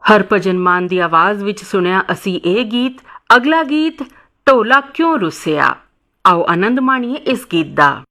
ਹਰਭਜਨ ਮਾਨ ਦੀ ਆਵਾਜ਼ ਵਿੱਚ ਸੁਣਿਆ ਅਸੀਂ ਇਹ ਗੀਤ। ਅਗਲਾ ਗੀਤ ਢੋਲਾ ਕਿਉਂ ਰੁੱਸਿਆ। ਆਓ ਆਨੰਦ ਮਾਣੀਏ ਇਸ ਗੀਤ ਦਾ।